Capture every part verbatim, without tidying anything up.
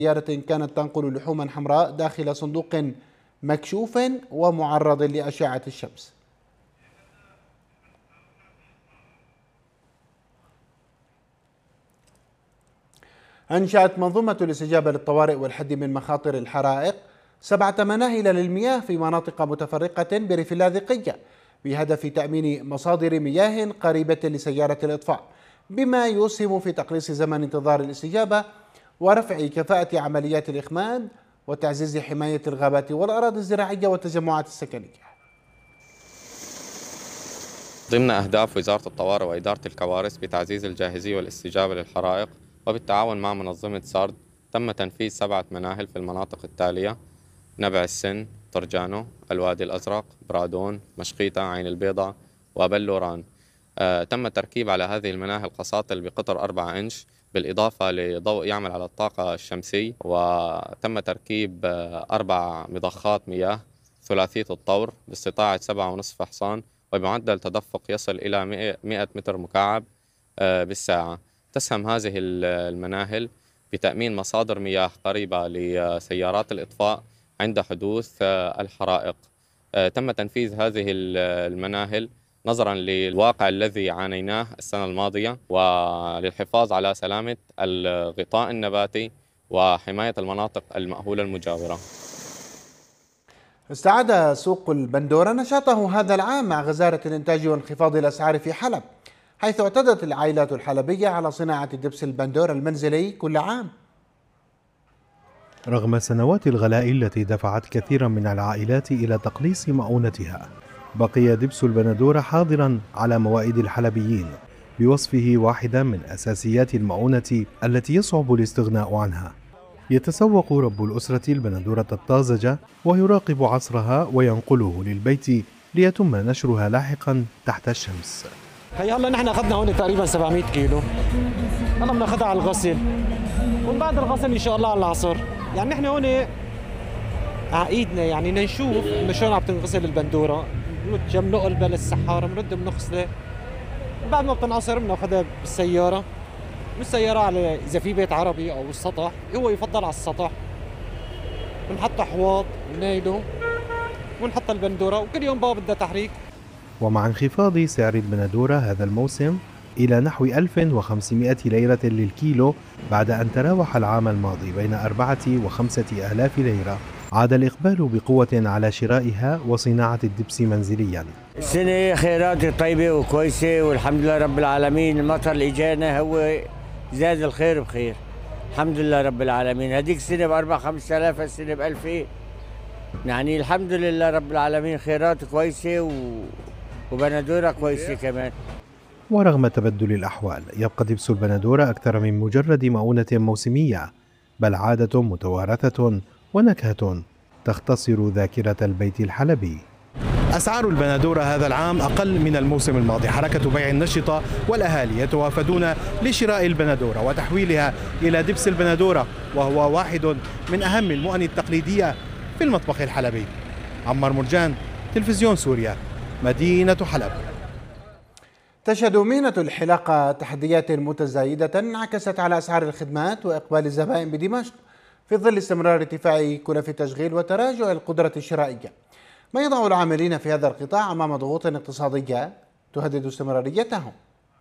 سيارة كانت تنقل لحوما حمراء داخل صندوق مكشوف ومعرض لأشعة الشمس. أنشأت منظومة الاستجابة للطوارئ والحد من مخاطر الحرائق سبعة مناهل للمياه في مناطق متفرقة بريف اللاذقية بهدف تأمين مصادر مياه قريبة لسيارة الإطفاء، بما يسهم في تقليص زمن انتظار الاستجابة ورفع كفاءة عمليات الإخماد وتعزيز حماية الغابات والأراضي الزراعية والتجمعات السكنية. ضمن أهداف وزارة الطوارئ وإدارة الكوارث بتعزيز الجاهزية والاستجابة للحرائق، وبالتعاون مع منظمة سارد تم تنفيذ سبعة مناهل في المناطق التالية: نبع السن، طرجانو، الوادي الأزرق، برادون، مشقيطة، عين البيضاء، وبلوران. آه تم التركيب على هذه المناهل قساطل بقطر أربعة إنش بالإضافة لضوء يعمل على الطاقة الشمسية، وتم تركيب آه أربع مضخات مياه ثلاثية الطور باستطاعة سبعة ونصف حصان وبمعدل تدفق يصل إلى مئة متر مكعب آه بالساعة. تسهم هذه المناهل بتأمين مصادر مياه قريبة لسيارات الإطفاء عند حدوث الحرائق. تم تنفيذ هذه المناهل نظرا للواقع الذي عانيناه السنة الماضية وللحفاظ على سلامة الغطاء النباتي وحماية المناطق المأهولة المجاورة. استعاد سوق البندورة نشاطه هذا العام مع غزارة الإنتاج وانخفاض الأسعار في حلب، حيث اعتادت العائلات الحلبية على صناعة دبس البندورة المنزلي كل عام. رغم سنوات الغلاء التي دفعت كثيرا من العائلات إلى تقليص مؤونتها، بقي دبس البندورة حاضرا على موائد الحلبيين بوصفه واحدا من أساسيات المؤونة التي يصعب الاستغناء عنها. يتسوق رب الأسرة البندورة الطازجة ويراقب عصرها وينقله للبيت ليتم نشرها لاحقا تحت الشمس. هي هلا نحن اخذنا هون تقريبا سبعمئة كيلو، هلا بناخذها على الغسل ومن بعد الغسل ان شاء الله على العصر. يعني نحن هون عقيدنا يعني نشوف انه شلون عم تنغسل البندوره، بنرد جنب نقلبها للسحاره، بنرد بنغسلها، بعد ما بتنعصر بناخذها بالسياره، بالسياره على اذا في بيت عربي او السطح، هو يفضل على السطح، بنحط حواض بنايله ونحط البندوره، وكل يوم بابا بدها تحريك. ومع انخفاض سعر البندورة هذا الموسم إلى نحو ألف وخمسمئة ليرة للكيلو بعد أن تراوح العام الماضي بين أربعة وخمسة آلاف ليرة، عاد الإقبال بقوة على شرائها وصناعة الدبس منزليا. السنة خيرات طيبة وكويسة والحمد لله رب العالمين. المطر اللي جانا هو زاد الخير بخير، الحمد لله رب العالمين. هذيك السنة بأربعة خمسة آلاف، السنة بألف، يعني الحمد لله رب العالمين. خيرات كويسة و... وبندورة كويسة كمان. ورغم تبدل الأحوال يبقى دبس البندورة أكثر من مجرد مؤونة موسمية، بل عادة متوارثة ونكهة تختصر ذاكرة البيت الحلبي. أسعار البندورة هذا العام أقل من الموسم الماضي، حركة بيع النشطة والأهالي يتوافدون لشراء البندورة وتحويلها إلى دبس البندورة، وهو واحد من أهم المؤن التقليدية في المطبخ الحلبي. عمار مرجان، تلفزيون سوريا، مدينة حلب. تشهد مهنة الحلاقة تحديات متزايدة انعكست على أسعار الخدمات وإقبال الزبائن بدمشق في ظل استمرار ارتفاع كلف التشغيل وتراجع القدرة الشرائية، ما يضع العاملين في هذا القطاع أمام ضغوط اقتصادية تهدد استمراريتهم.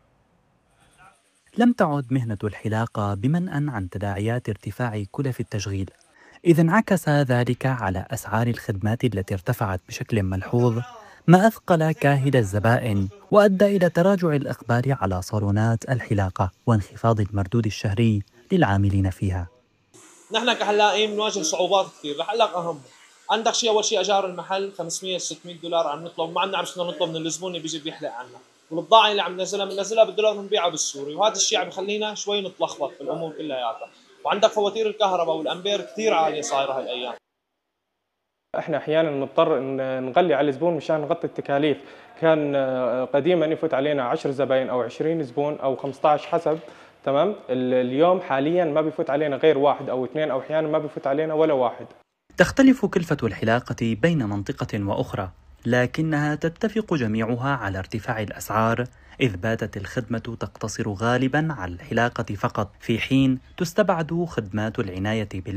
لم تعد مهنة الحلاقة بمنأى عن تداعيات ارتفاع كلف التشغيل، إذ انعكس ذلك على أسعار الخدمات التي ارتفعت بشكل ملحوظ، ما أثقل كاهل الزبائن وأدى إلى تراجع الإقبال على صالونات الحلاقة وانخفاض المردود الشهري للعاملين فيها. نحن كحلاقين بنواجه صعوبات كثير، الحلاق أهم. عندك شيء أول شيء أجار المحل خمسمئة ستمئة دولار عم نطلب، ما عندنا عم نطلب من الزبون اللي بيجي بيحلق عنا، والبضاعة اللي عم ننزلها بننزلها بالدولار بنبيعها بالسوري، وهذا الشيء عم يخلينا شوي نتلخبط في الأمور كلياتها. وعندك فواتير الكهرباء والأمبير كثير عالية صايرة هالأيام. احنا احيانا نضطر ان نغلي على الزبون مشان نغطي التكاليف. كان قديما يفوت علينا عشر زباين او عشرين زبون او خمسة عشر حسب، تمام. اليوم حاليا ما بيفوت علينا غير واحد او اثنين، او احيانا ما بيفوت علينا ولا واحد. تختلف كلفة الحلاقة بين منطقة واخرى، لكنها تتفق جميعها على ارتفاع الأسعار، إذ باتت الخدمة تقتصر غالبا على الحلاقة فقط، في حين تستبعد خدمات العناية بالبشرة